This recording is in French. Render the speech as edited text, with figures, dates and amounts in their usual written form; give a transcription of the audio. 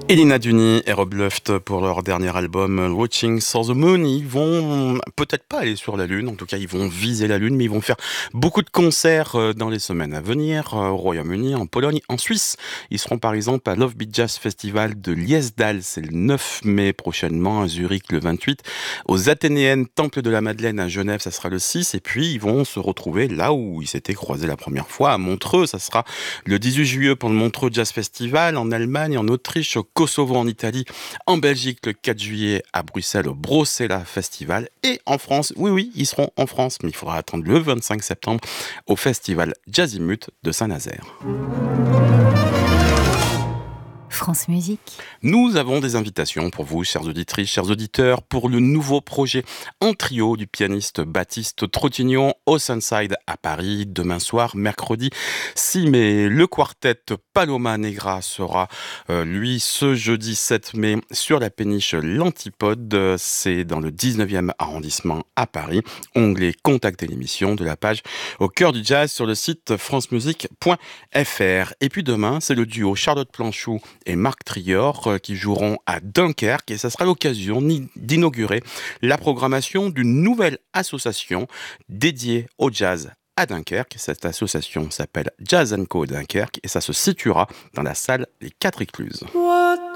Elina Duni et Rob Luft pour leur dernier album Watching for the Moon. Ils vont peut-être pas aller sur la Lune, en tout cas ils vont viser la Lune, mais ils vont faire beaucoup de concerts dans les semaines à venir, au Royaume-Uni, en Pologne, en Suisse. Ils seront par exemple à Love Beat Jazz Festival de Liesdal, c'est le 9 mai prochainement, à Zurich le 28, aux Athénéennes Temple de la Madeleine à Genève, ça sera le 6, et puis ils vont se retrouver là où ils s'étaient croisés la première fois, à Montreux, ça sera le 18 juillet pour le Montreux Jazz Festival, en Allemagne, en Autriche, au Kosovo en Italie, en Belgique le 4 juillet à Bruxelles au Brocella Festival et en France, oui, ils seront en France, mais il faudra attendre le 25 septembre au Festival Jazzimut de Saint-Nazaire. France Musique. Nous avons des invitations pour vous, chères auditrices, chers auditeurs, pour le nouveau projet en trio du pianiste Baptiste Trottignon au Sunside à Paris, demain soir, mercredi 6 mai. Le quartet Paloma Negra sera, lui, ce jeudi 7 mai sur la péniche L'Antipode. C'est dans le 19e arrondissement à Paris. Onglet Contacter l'émission de la page Au cœur du jazz sur le site francemusique.fr. Et puis demain, c'est le duo Charlotte Planchou et Marc Trior qui joueront à Dunkerque et ça sera l'occasion d'inaugurer la programmation d'une nouvelle association dédiée au jazz à Dunkerque. Cette association s'appelle Jazz & Co Dunkerque et ça se situera dans la salle Les Quatre Écluses.